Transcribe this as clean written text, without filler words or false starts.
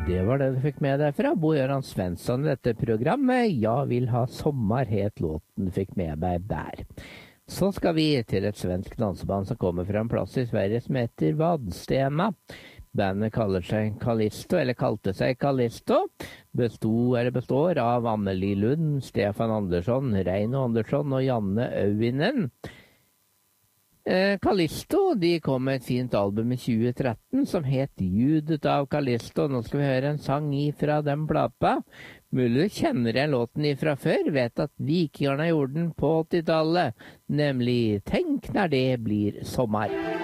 Det var det du fikk med deg fra Bo-Göran Svensson i dette programmet. «Jeg vil ha sommer», het låten du fikk med deg der. Så skal vi til et svensk danseband som kommer fra en plass i Sverige som heter Vadstena. Bandet kaller seg Callisto, eller kalte seg Callisto. Består av Anneli Lund, Stefan Andersson, Reino Andersson og Janne Øvinen. Callisto, de kom med et fint album i 2013 som het Ljudet av Callisto. Nå skal vi høre en sang ifra den plata. Mulig du kjenner igjen låten ifra før, vet at vikingerne gjorde den på 80-tallet, nemlig Tenk når det blir sommer.